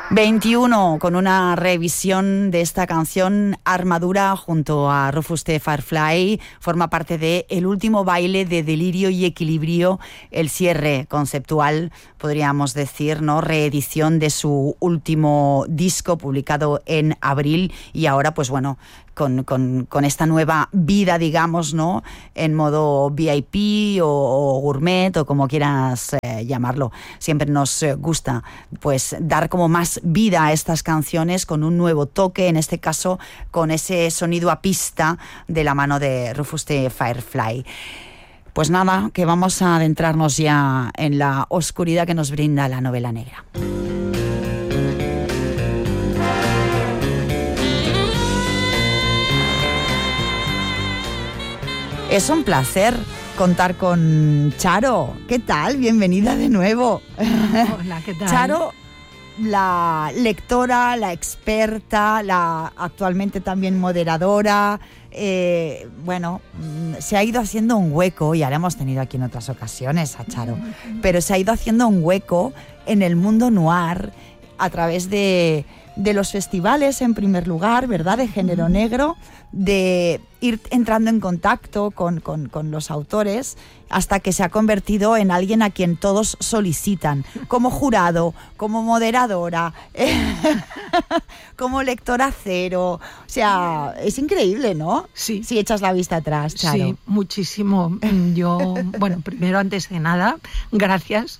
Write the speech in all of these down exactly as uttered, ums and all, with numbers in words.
veintiuno, con una revisión de esta canción Armadura junto a Rufus the Firefly. Forma parte de El último baile de Delirio y Equilibrio, el cierre conceptual, podríamos decir, ¿no? Reedición de su último disco publicado en abril y ahora, pues bueno, con, con, con esta nueva vida, digamos, ¿no? En modo V I P o, o gourmet o como quieras eh, llamarlo. Siempre nos eh, gusta, pues, dar como más vida a estas canciones con un nuevo toque, en este caso con ese sonido a pista de la mano de Rufus the Firefly. Pues nada, que vamos a adentrarnos ya en la oscuridad que nos brinda la novela negra. Es un placer contar con Charo. ¿Qué tal? Bienvenida de nuevo. Hola, ¿qué tal? Charo, la lectora, la experta, la actualmente también moderadora, eh, bueno, se ha ido haciendo un hueco, ya la hemos tenido aquí en otras ocasiones a Charo, pero se ha ido haciendo un hueco en el mundo noir a través de, de los festivales, en primer lugar, ¿verdad?, de género negro, de ir entrando en contacto con, con, con los autores, hasta que se ha convertido en alguien a quien todos solicitan, como jurado, como moderadora, como lectora cero. O sea, es increíble, ¿no? Sí. Si echas la vista atrás, Charo. Sí, muchísimo. Yo, bueno, primero, antes de nada, gracias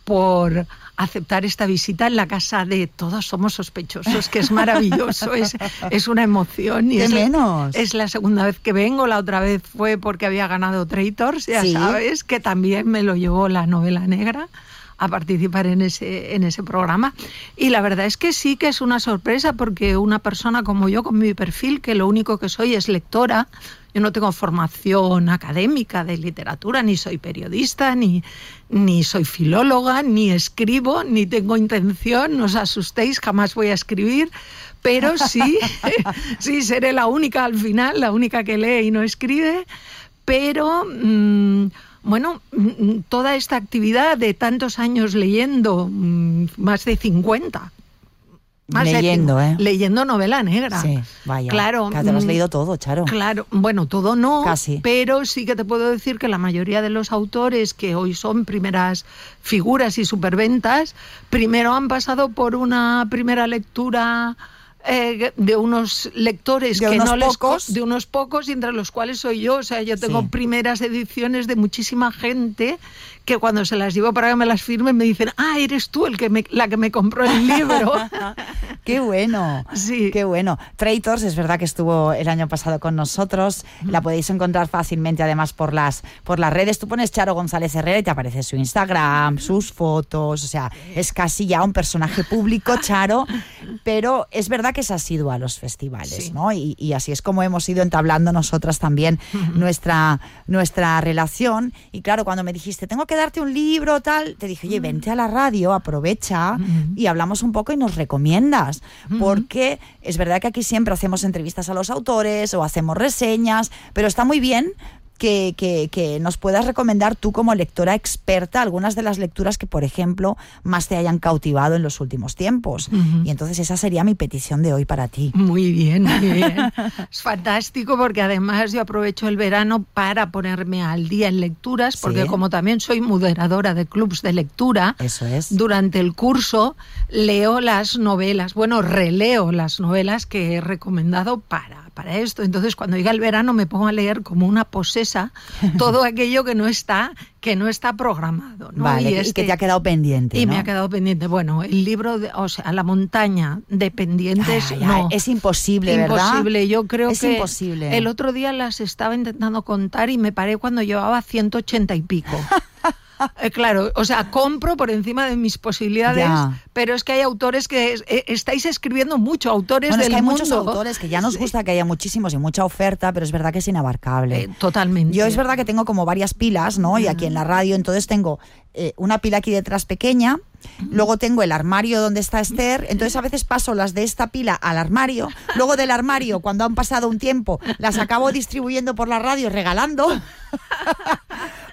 por aceptar esta visita en la casa de Todos Somos Sospechosos, que es maravilloso, es, es una emoción. Y ¿Qué es, menos? Es la segunda vez que vengo, la otra vez fue porque había ganado Traitors, ya ¿Sí? sabes, que también me lo llevó la novela negra a participar en ese, en ese programa. Y la verdad es que sí que es una sorpresa, porque una persona como yo, con mi perfil, que lo único que soy es lectora, yo no tengo formación académica de literatura, ni soy periodista, ni, ni soy filóloga, ni escribo, ni tengo intención, no os asustéis, jamás voy a escribir, pero sí, sí seré la única al final, la única que lee y no escribe, pero mmm, bueno, toda esta actividad de tantos años leyendo, más de cincuenta, Más leyendo, de, ¿eh? Leyendo novela negra. Sí, vaya. Claro. Que te lo has leído todo, Charo. Claro, bueno, todo no, Casi. Pero sí que te puedo decir que la mayoría de los autores que hoy son primeras figuras y superventas, primero han pasado por una primera lectura eh, de unos lectores de que unos no les pocos. de unos pocos, y entre los cuales soy yo. O sea, yo tengo Sí. primeras ediciones de muchísima gente que cuando se las llevo para que me las firmen me dicen: ah, eres tú el que me, la que me compró el libro. ¡Qué bueno! Sí. ¡Qué bueno! Traitors, es verdad que estuvo el año pasado con nosotros. Mm. La podéis encontrar fácilmente, además, por las, por las redes. Tú pones Charo González Herrera y te aparece su Instagram, sus fotos. O sea, es casi ya un personaje público, Charo. Pero es verdad que es asidua a los festivales, sí. ¿no? Y, y así es como hemos ido entablando nosotras también uh-huh. nuestra, nuestra relación. Y claro, cuando me dijiste, tengo que darte un libro, tal, te dije, oye, vente a la radio, aprovecha uh-huh. y hablamos un poco y nos recomiendas. Uh-huh. Porque es verdad que aquí siempre hacemos entrevistas a los autores o hacemos reseñas, pero está muy bien que, que, que nos puedas recomendar tú, como lectora experta, algunas de las lecturas que, por ejemplo, más te hayan cautivado en los últimos tiempos. Uh-huh. Y entonces esa sería mi petición de hoy para ti. Muy bien, muy bien. Es fantástico, porque además yo aprovecho el verano para ponerme al día en lecturas, porque ¿sí? como también soy moderadora de clubs de lectura, eso es. Durante el curso leo las novelas, bueno, releo las novelas que he recomendado para para esto. Entonces, cuando llega el verano me pongo a leer como una posesa todo aquello que no está que no está programado, ¿no? Vale, y, este, este, y que te ha quedado pendiente, Y ¿no? me ha quedado pendiente. Bueno, el libro, de, o sea, La montaña de pendientes, ay, ay, no. Es imposible, ¿verdad? Imposible. Yo creo es que imposible. El otro día las estaba intentando contar y me paré cuando llevaba ciento ochenta y pico. Eh, claro, o sea, compro por encima de mis posibilidades, ya. Pero es que hay autores que eh, estáis escribiendo mucho, autores bueno, del es que hay mundo. muchos autores que ya nos gusta que haya muchísimos y mucha oferta, pero es verdad que es inabarcable. Eh, totalmente. Yo es verdad que tengo como varias pilas, ¿no? Uh-huh. Y aquí en la radio, entonces tengo eh, una pila aquí detrás pequeña, uh-huh. luego tengo el armario donde está Esther, entonces a veces paso las de esta pila al armario, luego del armario, cuando han pasado un tiempo, las acabo distribuyendo por la radio, regalando.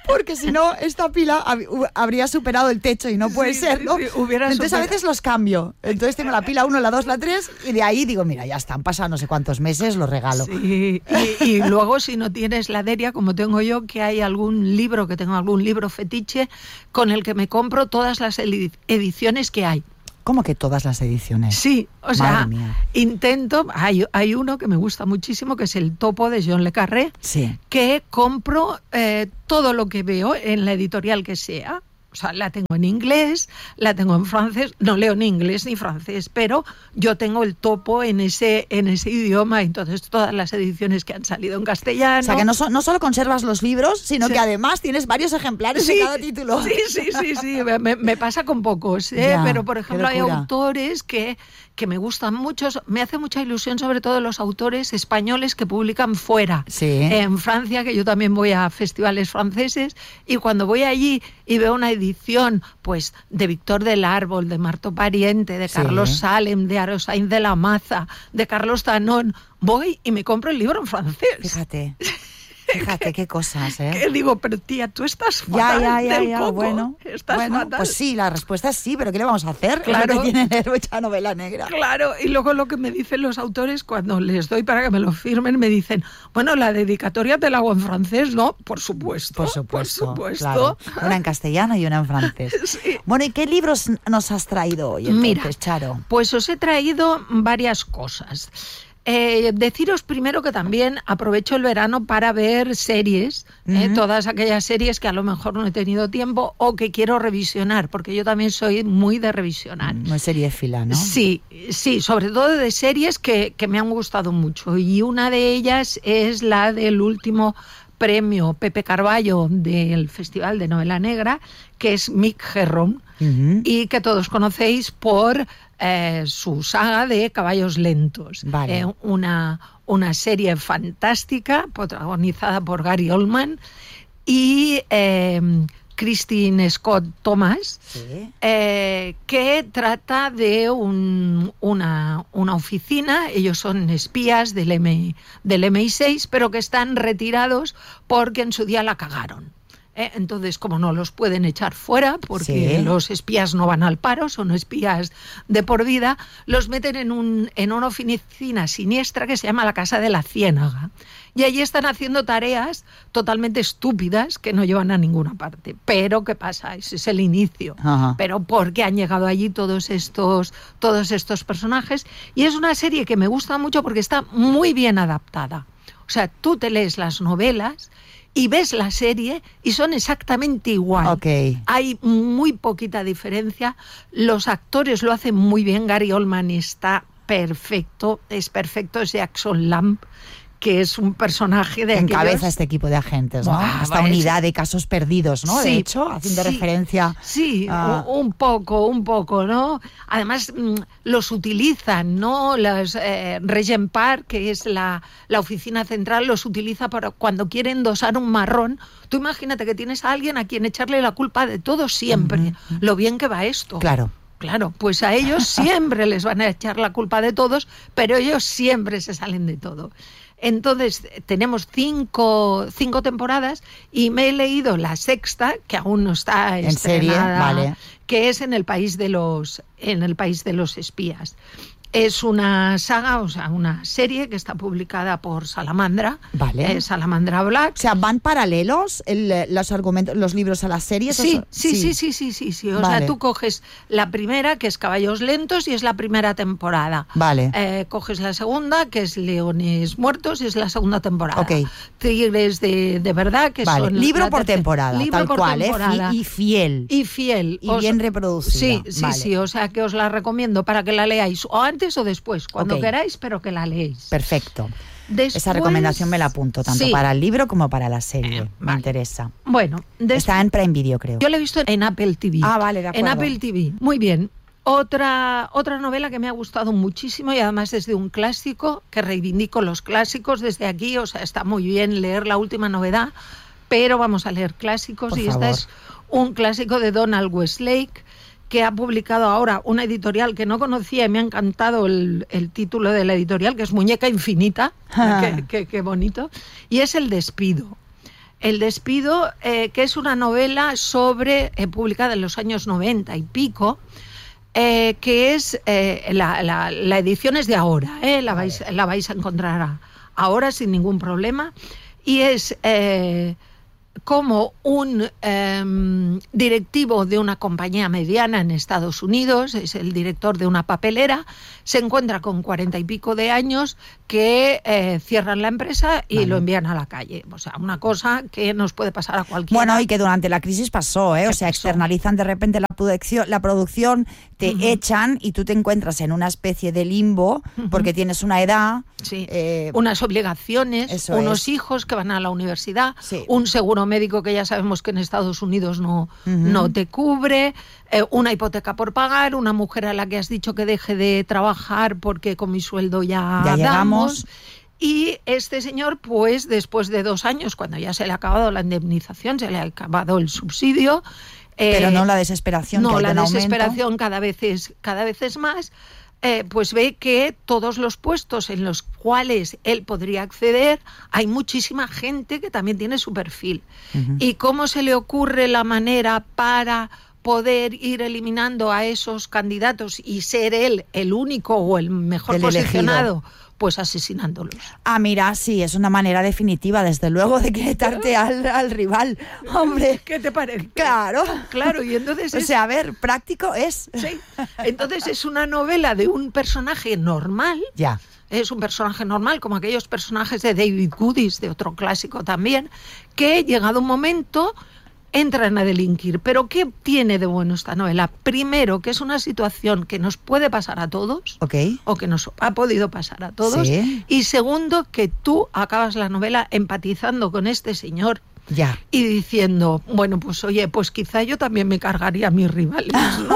porque si no, esta pila hab- habría superado el techo y no puede Sí, ser, sí, ¿no? sí, hubiera Entonces superado. a veces los cambio. Entonces tengo la pila uno, la dos, la tres y de ahí digo, mira, ya están pasando no sé cuántos meses, los regalo. Sí, y, y luego si no tienes la Deria, como tengo yo, que hay algún libro, que tengo algún libro fetiche con el que me compro todas las edi- ediciones que hay. ¿Cómo que todas las ediciones? Sí, o sea, Madre mía. intento, hay, hay uno que me gusta muchísimo, que es El Topo de John le Carré, Sí. que compro eh, todo lo que veo en la editorial que sea. O sea, la tengo en inglés, la tengo en francés, no leo ni inglés ni francés, pero yo tengo El Topo en ese, en ese idioma, entonces todas las ediciones que han salido en castellano. O sea, que no, so- no solo conservas los libros, sino Sí. que además tienes varios ejemplares Sí, de cada título. Sí, sí, sí, sí. Me, me pasa con pocos, ¿eh? Ya, Pero por qué ejemplo hay locura. autores que, que me gustan mucho. Me hace mucha ilusión sobre todo los autores españoles que publican fuera. Sí. En Francia, que yo también voy a festivales franceses, y cuando voy allí y veo una edición pues de Víctor del Árbol, de Marto Pariente, de Sí. Carlos Salem, de Arosain de la Maza, de Carlos Tanón, voy y me compro el libro en francés. Fíjate. Fíjate qué cosas, ¿eh? Que digo, pero tía, tú estás Ya, fatal ya, ya, del ya, coco. bueno. Estás bueno, fatal. pues sí, la respuesta es sí, pero ¿qué le vamos a hacer? Claro. Es lo que tiene leer mucha novela negra. Claro, y luego lo que me dicen los autores cuando les doy para que me lo firmen, me dicen, bueno, la dedicatoria te la hago en francés, ¿no? Por supuesto. Por supuesto. Por supuesto. Claro. Una en castellano y una en francés. Sí. Bueno, ¿y qué libros nos has traído hoy entonces, Mira, Charo? pues os he traído varias cosas. Eh, deciros primero que también aprovecho el verano para ver series, eh, Ujú. todas aquellas series que a lo mejor no he tenido tiempo o que quiero revisionar, porque yo también soy muy de revisionar. Muy seriéfila, ¿no? Sí, sí, sobre todo de series que, que me han gustado mucho. Y una de ellas es la del último premio Pepe Carballo del Festival de Novela Negra, que es Mick Herron, Ujú. y que todos conocéis por eh, su saga de Caballos Lentos. Vale. Eh, una, una serie fantástica, protagonizada por Gary Oldman y eh, Christine Scott Thomas. Sí. Eh, que trata de un- una, una oficina, ellos son espías del, M, del M I seis, pero que están retirados porque en su día la cagaron. ¿eh? Entonces, como no los pueden echar fuera, porque Sí. los espías no van al paro, son espías de por vida, los meten en, un, en una oficina siniestra que se llama la Casa de la Ciénaga. Y allí están haciendo tareas totalmente estúpidas que no llevan a ninguna parte. Pero, ¿qué pasa? Ese es el inicio. Ajá. Pero ¿por qué han llegado allí todos estos, todos estos personajes? Y es una serie que me gusta mucho porque está muy bien adaptada. O sea, tú te lees las novelas y ves la serie y son exactamente igual. Ok. Hay muy poquita diferencia. Los actores lo hacen muy bien. Gary Oldman está perfecto. Es perfecto. Es Jackson Lamb, que es un personaje de Encabeza aquellos... este equipo de agentes, ¿no? Buah, Esta vale, unidad sí. de casos perdidos, ¿no? Sí, de hecho, haciendo sí, referencia Sí, a... un un poco, un poco, ¿no? Además, mm, los utilizan, ¿no? Las, eh, Regent Park, que es la, la oficina central, los utiliza para cuando quieren endosar un marrón. Tú imagínate que tienes a alguien a quien echarle la culpa de todo siempre. Lo bien que va esto. Claro. Claro, pues a ellos siempre les van a echar la culpa de todos, pero ellos siempre se salen de todo. Entonces, tenemos cinco, cinco temporadas y me he leído la sexta, que aún no está En serie, estrenada, vale. que es en el país de los, en el país de los espías. Es una saga, o sea, una serie que está publicada por Salamandra, Vale. eh, Salamandra Black. O sea, ¿van paralelos el, los argumentos, los libros a las series? Sí, ¿O sí, sí, sí, sí, sí, sí. O Vale. sea, tú coges la primera, que es Caballos Lentos, y es la primera temporada. Vale. Eh, coges la segunda, que es Leones Muertos, y es la segunda temporada. Ok. Tigres de, de verdad, que Vale, son... libro la por tercera- temporada, libro tal por cual, ¿eh? temporada. Fi- y fiel. Y fiel. Y O bien sea, reproducida. Sí, sí, Vale. sí. O sea, que os la recomiendo para que la leáis o antes o después, cuando Ok. queráis, pero que la leéis. Perfecto. Después- Esa recomendación me la apunto, tanto Sí. para el libro como para la serie. Eh, Me vale. interesa. Bueno, des- Está en Prime Video, creo. yo la he visto en Apple T V. Ah, vale, de En acuerdo. Apple T V. Muy bien. Otra, otra novela que me ha gustado muchísimo y además es de un clásico, que reivindico los clásicos desde aquí, o sea, está muy bien leer la última novedad, pero vamos a leer clásicos. Por y favor. esta es un clásico de Donald Westlake, que ha publicado ahora una editorial que no conocía y me ha encantado el, el título de la editorial, que es Muñeca Infinita, Ah. qué, qué- qué bonito, y es El Despido. El despido, eh, que es una novela sobre eh, publicada en los años noventa y pico, eh, que es eh, la, la, la edición es de ahora, eh, la, vais, la vais a encontrar a, ahora sin ningún problema, y es eh, como un eh, directivo de una compañía mediana en Estados Unidos, es el director de una papelera, se encuentra con cuarenta y pico de años que eh, cierran la empresa y vale. lo envían a la calle. O sea, una cosa que nos puede pasar a cualquiera. Bueno, y que durante la crisis pasó, ¿eh? O sea, pasó? externalizan de repente la producción, la producción te uh-huh. echan y tú te encuentras en una especie de limbo uh-huh. porque tienes una edad. Sí. Eh, unas obligaciones, unos es. hijos que van a la universidad, sí. un seguro médico que ya sabemos que en Estados Unidos no, uh-huh. no te cubre, eh, una hipoteca por pagar, una mujer a la que has dicho que deje de trabajar porque con mi sueldo ya, ya llegamos. Y este señor, pues después de dos años, cuando ya se le ha acabado la indemnización, se le ha acabado el subsidio. Eh, Pero no la desesperación. No, que la desesperación aumento. cada vez es, cada vez es más. Eh, pues ve que todos los puestos en los cuales él podría acceder, hay muchísima gente que también tiene su perfil. Uh-huh. ¿Y cómo se le ocurre la manera para poder ir eliminando a esos candidatos y ser él el único o el mejor el posicionado? Elegido. Pues asesinándolos. Ah, mira, sí, es una manera definitiva, desde luego, de quitarte al, al rival. Hombre, ¿qué te parece? Claro. Claro, y entonces... O es... sea, a ver, práctico es... Sí, entonces es una novela de un personaje normal. Ya. Es un personaje normal, como aquellos personajes de David Goodies, de otro clásico también, que llegado un momento entran a delinquir. ¿Pero qué tiene de bueno esta novela? Primero, que es una situación que nos puede pasar a todos, okay. o que nos ha podido pasar a todos. Sí. Y segundo, que tú acabas la novela empatizando con este señor. Ya. Y diciendo, bueno, pues oye, pues quizá yo también me cargaría a mis rivales, ¿no?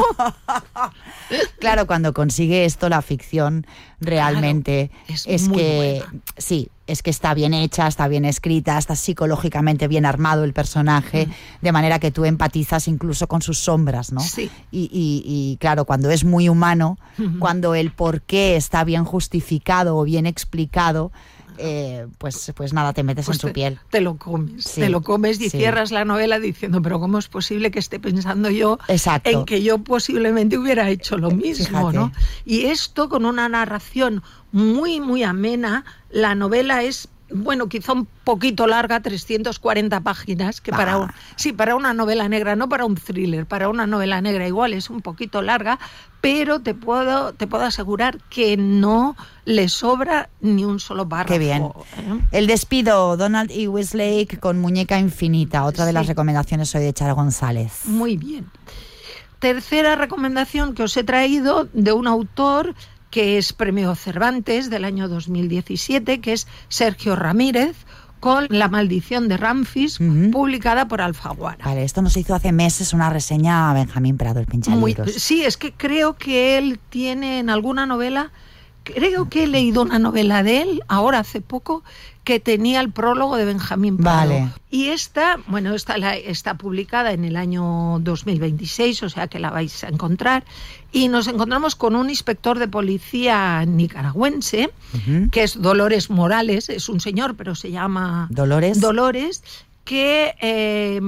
Claro, cuando consigue esto la ficción realmente claro, es, es muy que buena. Sí, es que está bien hecha, está bien escrita, está psicológicamente bien armado el personaje, mm. de manera que tú empatizas incluso con sus sombras, ¿no? Sí. Y, y, y claro, cuando es muy humano, mm-hmm. cuando el porqué está bien justificado o bien explicado, Eh, pues, pues nada, te metes pues en te, su piel. Te lo comes, sí, te lo comes y sí. cierras la novela diciendo, pero ¿cómo es posible que esté pensando yo Exacto. en que yo posiblemente hubiera hecho lo mismo, ¿no? Y esto con una narración muy, muy amena, la novela es, bueno, quizá un poquito larga, trescientas cuarenta páginas, que ah. para un, sí, para una novela negra, no para un thriller, para una novela negra igual es un poquito larga, pero te puedo, te puedo asegurar que no le sobra ni un solo párrafo. Qué bien. ¿eh? El despido, Donald E. Westlake con Muñeca Infinita, otra de sí. las recomendaciones hoy de Charo González. Muy bien. Tercera recomendación que os he traído de un autor que es Premio Cervantes del año dos mil diecisiete, que es Sergio Ramírez, con La maldición de Ramfis, uh-huh. publicada por Alfaguara. Vale, esto nos hizo hace meses una reseña a Benjamín Prado, el Pinchalibros. Sí, es que creo que él tiene en alguna novela, creo que he leído una novela de él, ahora hace poco, que tenía el prólogo de Benjamín Prado. Vale. Y esta, bueno, esta la, está publicada en el año dos mil veintiséis, o sea que la vais a encontrar, y nos encontramos con un inspector de policía nicaragüense, uh-huh. que es Dolores Morales, es un señor, pero se llama Dolores, Dolores que eh,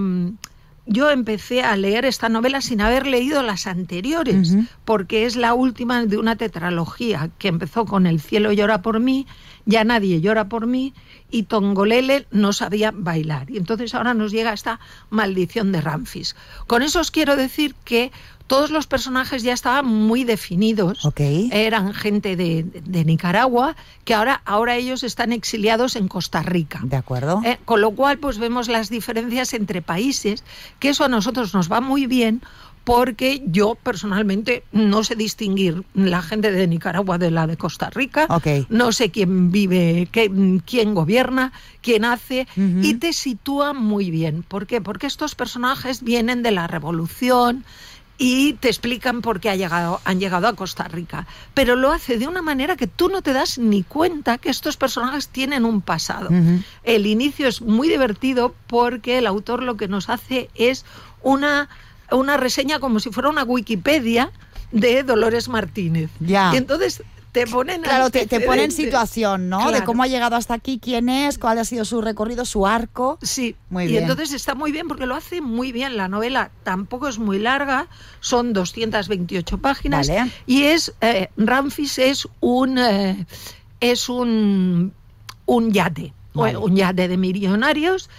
yo empecé a leer esta novela sin haber leído las anteriores, uh-huh. porque es la última de una tetralogía que empezó con El cielo llora por mí, Ya nadie llora por mí, y Tongolele no sabía bailar. Y entonces ahora nos llega esta maldición de Ramfis. Con eso os quiero decir que todos los personajes ya estaban muy definidos. Okay. Eran gente de, de Nicaragua, que ahora, ahora ellos están exiliados en Costa Rica. De acuerdo. Eh, con lo cual, pues vemos las diferencias entre países, que eso a nosotros nos va muy bien, porque yo personalmente no sé distinguir la gente de Nicaragua de la de Costa Rica, okay. no sé quién vive, qué, quién gobierna, quién hace, uh-huh. y te sitúa muy bien. ¿Por qué? Porque estos personajes vienen de la revolución y te explican por qué ha llegado, han llegado a Costa Rica. Pero lo hace de una manera que tú no te das ni cuenta que estos personajes tienen un pasado. Uh-huh. El inicio es muy divertido porque el autor lo que nos hace es una... una reseña como si fuera una Wikipedia de Dolores Martínez. Ya. Y entonces te ponen claro, te, te ponen antecedentes. situación, ¿no? Claro. De cómo ha llegado hasta aquí, quién es, cuál ha sido su recorrido, su arco. Sí, Muy y bien. entonces está muy bien porque lo hace muy bien. La novela tampoco es muy larga, son doscientas veintiocho páginas. Vale. Y es, eh, Ramfis es un, eh, es un, un yate, Vale. un yate de millonarios.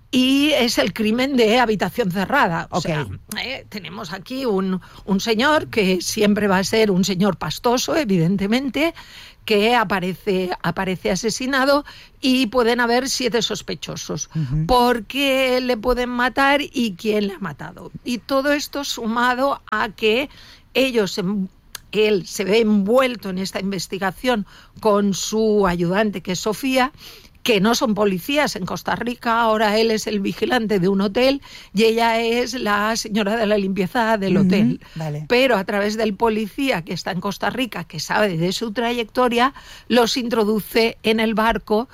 Y es el crimen de habitación cerrada. O Ok. sea, eh, tenemos aquí un, un señor que siempre va a ser un señor pastoso, evidentemente, que aparece, aparece asesinado y pueden haber siete sospechosos. Ujú. ¿Por qué le pueden matar y quién le ha matado? Y todo esto sumado a que ellos... en- él se ve envuelto en esta investigación con su ayudante, que es Sofía, que no son policías en Costa Rica. Ahora él es el vigilante de un hotel y ella es la señora de la limpieza del Ujú, hotel. vale. Pero a través del policía que está en Costa Rica, que sabe de su trayectoria, los introduce en el barco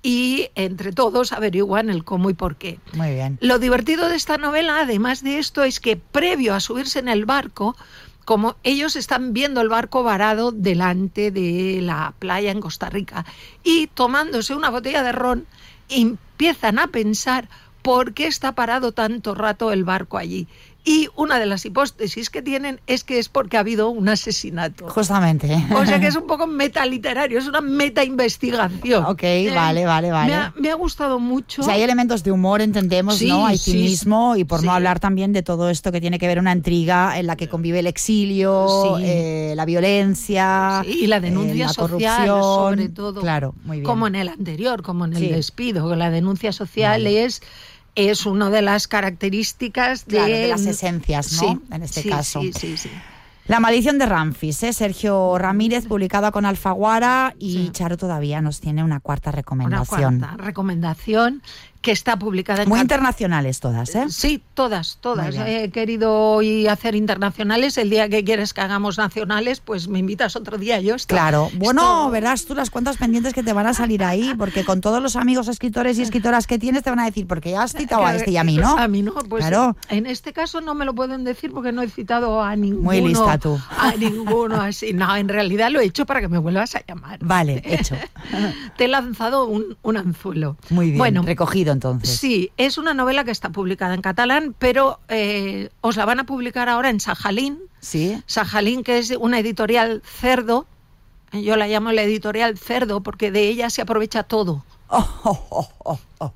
y entre todos averiguan el cómo y por qué. Muy bien. Lo divertido de esta novela, además de esto, es que previo a subirse en el barco, como ellos están viendo el barco varado delante de la playa en Costa Rica y tomándose una botella de ron, empiezan a pensar por qué está parado tanto rato el barco allí. Y una de las hipótesis que tienen es que es porque ha habido un asesinato. Justamente. O sea que es un poco metaliterario, es una meta-investigación. Ok, vale, vale, vale. Me ha, me ha gustado mucho. O sea, hay elementos de humor, entendemos, Sí, ¿no? Hay sí, cinismo y por sí. no hablar también de todo esto que tiene que ver una intriga en la que convive el exilio, Sí. eh, la violencia, Sí, y la denuncia eh, la social, corrupción, sobre todo. Claro, muy bien. Como en el anterior, como en el Sí. despido. Que la denuncia social Vale. es, es una de las características de, Claro, de las esencias, ¿no? Sí, En este sí, caso. Sí, sí, sí. La maldición de Ramfis, ¿eh? Sergio Ramírez, publicada con Alfaguara, y Sí. Charo todavía nos tiene una cuarta Una recomendación. cuarta recomendación que está publicada en Muy cat- internacionales todas, ¿eh? Sí, todas, todas. Muy bien. He querido hoy hacer internacionales. El día que quieres que hagamos nacionales, pues me invitas otro día. Yo esto- Claro. Bueno, esto- verás tú las cuentas pendientes que te van a salir ahí, porque con todos los amigos escritores y escritoras que tienes te van a decir, porque ya has citado a este y a mí, ¿no? A mí no, pues Claro. en este caso no me lo pueden decir porque no he citado a ninguno. Muy lista tú. A ninguno así. No, en realidad lo he hecho para que me vuelvas a llamar. Vale, hecho. Te he lanzado un, un anzuelo. Muy bien, Bueno, recogido entonces. sí, es una novela que está publicada en catalán, pero eh, os la van a publicar ahora en Sajalín. Sí. Sajalín, que es una editorial cerdo. Yo la llamo la editorial cerdo porque de ella se aprovecha todo. Oh, oh, oh, oh, oh.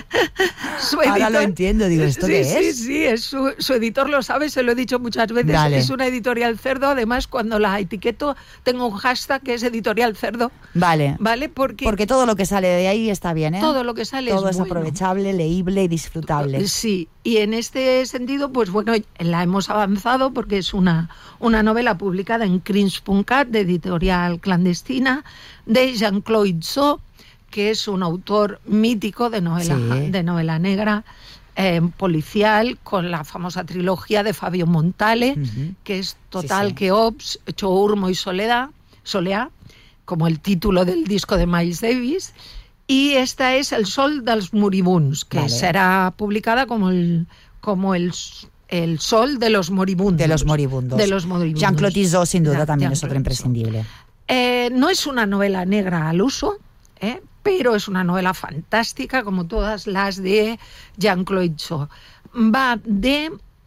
Su Ahora lo entiendo, digo, ¿esto sí, qué sí, es? Sí, es su, su editor lo sabe, se lo he dicho muchas veces. Dale. Es una editorial cerdo. Además, cuando la etiqueto, tengo un hashtag que es editorial cerdo. Vale. ¿Vale? Porque, Porque todo lo que sale de ahí está bien, ¿eh? todo lo que sale Todo es es bueno. aprovechable, leíble y disfrutable. Sí, y en este sentido, pues bueno, la hemos avanzado porque es una, una novela publicada en Crims punto cat, de editorial clandestina, de Jean-Claude Zo, que es un autor mítico de novela, Sí. de novela negra, eh, policial, con la famosa trilogía de Fabio Montale, Ujú. que es Total Sí, sí. que Ops, Chourmo y Soledad, Soleá, como el título del disco de Miles Davis. Y esta es El sol dels moribunds, que Vale. será publicada como el, como el, el sol de los moribundos. De los moribundos. De los moribundos. Jean-Claude Tissot, sin duda, Ya, también es Jean-Claude otro Tissot. imprescindible. Eh, no es una novela negra al uso, ¿eh? Pero es una novela fantástica, como todas las de Jean-Claude Tissot. Va de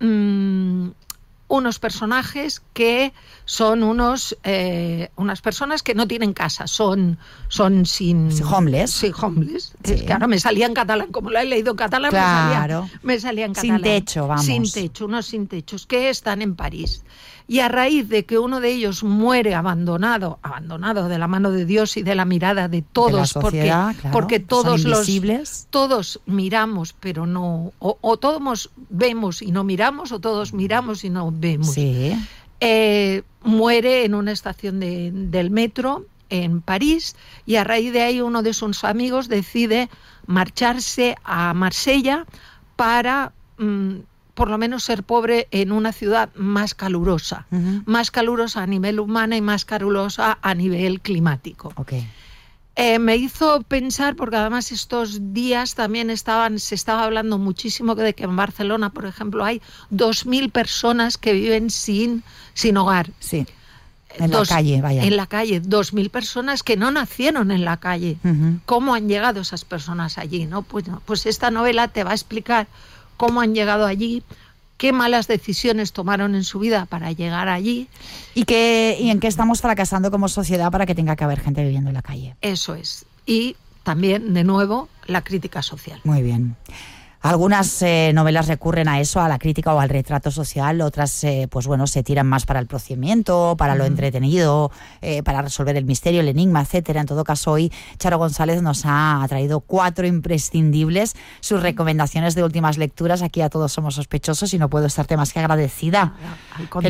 mm, unos personajes que son unos eh, unas personas que no tienen casa, son, son sin... Sí, homeless. Sí, homeless. Sí. Es que ahora me salía en catalán, como lo he leído en catalán, Claro. me, salía, me salía en Sin catalán. techo, vamos. Sin techo, unos sin techos, que están en París. Y a raíz de que uno de ellos muere abandonado, abandonado de la mano de Dios y de la mirada de todos, De la sociedad, porque, claro, porque son todos los invisibles. todos miramos, pero no, o, o todos vemos y no miramos, o todos miramos y no vemos. Sí. Eh, muere en una estación de- del metro en París y a raíz de ahí uno de sus amigos decide marcharse a Marsella para mm, por lo menos ser pobre en una ciudad más calurosa, Ujú. más calurosa a nivel humano y más calurosa a nivel climático. Ok. Eh, me hizo pensar, porque además estos días también estaban, se estaba hablando muchísimo de que en Barcelona, por ejemplo, hay dos mil personas que viven sin, sin hogar. Sí. En dos, la calle, vaya. En la calle, dos mil personas que no nacieron en la calle. Uh-huh. ¿Cómo han llegado esas personas allí? ¿No? Pues, pues esta novela te va a explicar cómo han llegado allí, qué malas decisiones tomaron en su vida para llegar allí. Y, qué, y en qué estamos fracasando como sociedad para que tenga que haber gente viviendo en la calle. Eso es. Y también, de nuevo, la crítica social. Muy bien. Algunas eh, novelas recurren a eso, a la crítica o al retrato social, otras eh, pues bueno, se tiran más para el procedimiento, para lo Mm. entretenido, eh, para resolver el misterio, el enigma, etcétera. En todo caso, hoy Charo González nos ha traído cuatro imprescindibles, sus recomendaciones de últimas lecturas. Aquí a todos somos sospechosos y no puedo estarte más que agradecida. Al